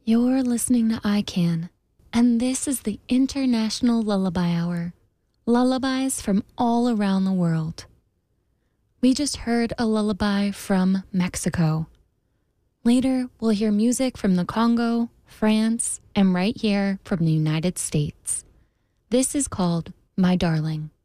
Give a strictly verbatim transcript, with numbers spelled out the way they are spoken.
You're listening to I Can, and this is the International Lullaby Hour. Lullabies from all around the world. We just heard a lullaby from Mexico. Later, we'll hear music from the Congo, France, and right here from the United States. This is called My Darling.